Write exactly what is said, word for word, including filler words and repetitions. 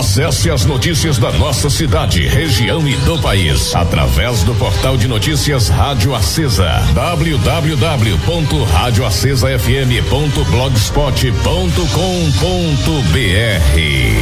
Acesse as notícias da nossa cidade, região e do país através do portal de notícias Rádio Acesa, w w w ponto rádio acesa f m ponto blogspot ponto com ponto b r.